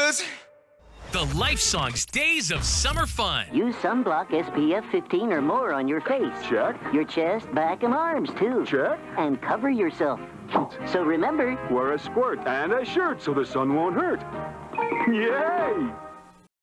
is... The Life Songs Days of Summer Fun. Use sunblock SPF 15 or more on your face. Check. Your chest, back, and arms, too. Check. And cover yourself. So remember... Wear a squirt and a shirt so the sun won't hurt. Yay!